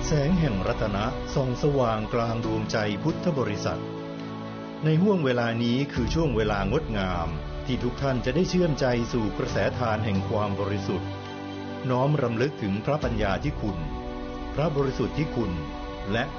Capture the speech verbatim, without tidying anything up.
แสงแห่งรัตนะส่องสว่างกลางดวงใจพุทธบริษัทในห้วงเวลานี้คือช่วงเวลางดงามที่ทุกท่านจะได้เชื่อมใจสู่กระแสทานแห่งความบริสุทธิ์น้อมรำลึกถึงพระปัญญาที่คุณพระบริสุทธิ์ที่คุณและ